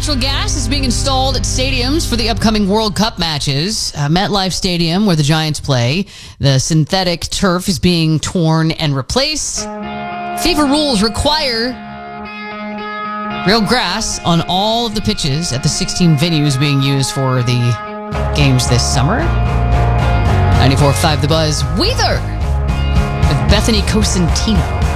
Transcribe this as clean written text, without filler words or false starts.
natural gas is being installed at stadiums for the upcoming World Cup matches. MetLife Stadium, where the Giants play, the synthetic turf is being torn and replaced. FIFA rules require real grass on all of the pitches at the 16 venues being used for the games this summer. 94.5 The Buzz, Weather with Bethany Cosentino.